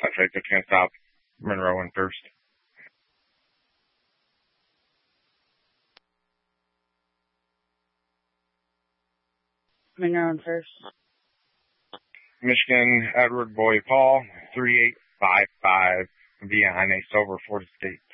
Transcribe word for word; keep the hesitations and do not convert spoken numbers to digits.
That's right. That's going to stop Monroe in first. Monroe in first. Michigan, Edward Boyd Paul, three eight five five, behind a Silver Florida State.